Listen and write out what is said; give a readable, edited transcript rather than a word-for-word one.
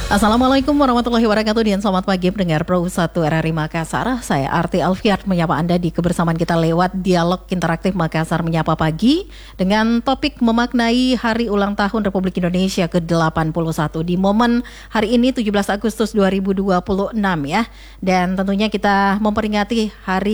Assalamualaikum warahmatullahi wabarakatuh dan selamat pagi pendengar Pro 1 RRI Makassar. Saya Arti Alfiat menyapa Anda di kebersamaan kita lewat dialog interaktif Makassar Menyapa Pagi dengan topik memaknai Hari Ulang Tahun Republik Indonesia ke-81 di momen hari ini 17 Agustus 2026 ya. Dan tentunya kita memperingati Hari